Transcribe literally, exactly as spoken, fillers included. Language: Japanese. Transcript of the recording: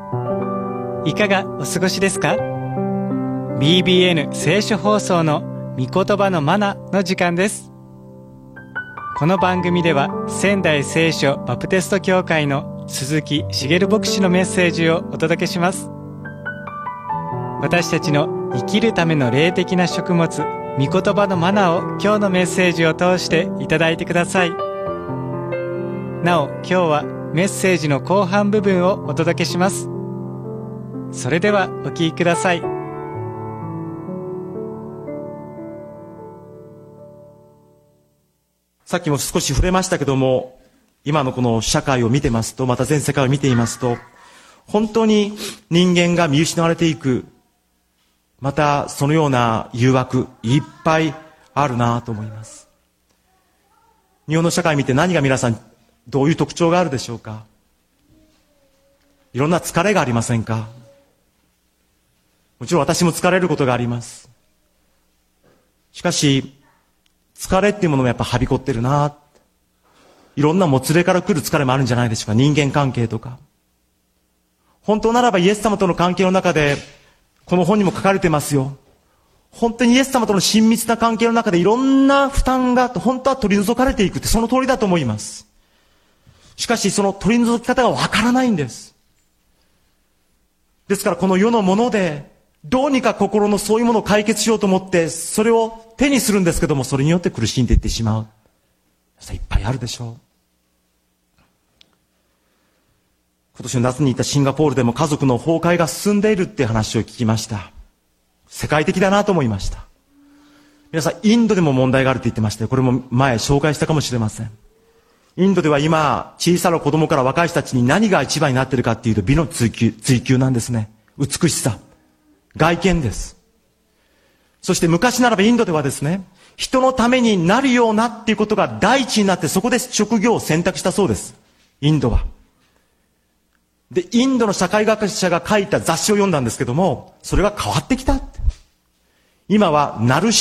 いかがお過ごしですか？ ビービーエヌ 聖書放送の御言葉のマナの時間です。この番組では仙台聖書バプテスト教会の鈴木茂牧師のメッセージをお届けします。私たちの生きるための霊的な食物、御言葉のマナを今日のメッセージを通していただいてください。なお、今日はメッセージの後半部分をお届けします。それではお聞きください。 さっきも少し触れましたけども、今のこの社会を見てますと、また全世界を見ていますと、本当に人間が見失われていく、またそのような誘惑いっぱいあるなと思います。日本の社会を見て何が皆さんどういう特徴があるでしょうか？いろんな疲れがありませんか？もちろん私も疲れることがあります。しかし疲れっていうものもやっぱはびこってるな。いろんなもつれから来る疲れもあるんじゃないでしょうか。人間関係とか。本当ならばイエス様との関係の中で、この本にも書かれてますよ。本当にイエス様との親密な関係の中でいろんな負担が本当は取り除かれていくってその通りだと思います。しかしその取り除き方がわからないんです。ですからこの世のものでどうにか心のそういうものを解決しようと思ってそれを手にするんですけども、それによって苦しんでいってしまう。いっぱいあるでしょう。今年の夏に行ったシンガポールでも家族の崩壊が進んでいるって話を聞きました。世界的だなと思いました。皆さん、インドでも問題があるって言ってましたよ。これも前紹介したかもしれません。インドでは今、小さな子供から若い人たちに何が一番になっているかっていうと美の追求、追求なんですね。美しさ。外見です。そして昔ならばインドではですね、人のためになるようなっていうことが第一になってそこで職業を選択したそうです。インドは。で、インドの社会学者が書いた雑誌を読んだんですけども、それが変わってきたって。今は、ナルシ